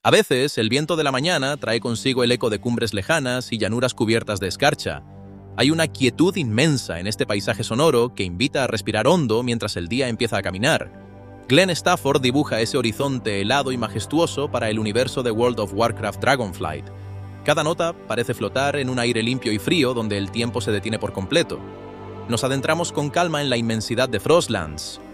A veces, el viento de la mañana trae consigo el eco de cumbres lejanas y llanuras cubiertas de escarcha. Hay una quietud inmensa en este paisaje sonoro que invita a respirar hondo mientras el día empieza a caminar. Glenn Stafford dibuja ese horizonte helado y majestuoso para el universo de World of Warcraft Dragonflight. Cada nota parece flotar en un aire limpio y frío donde el tiempo se detiene por completo. Nos adentramos con calma en la inmensidad de Frostlands,